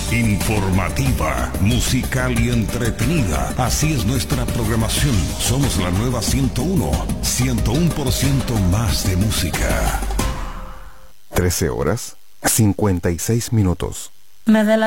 Informativa, musical y entretenida. Así es nuestra programación. Somos la nueva 101. 101% más de música. 13 horas, 56 minutos. Me da la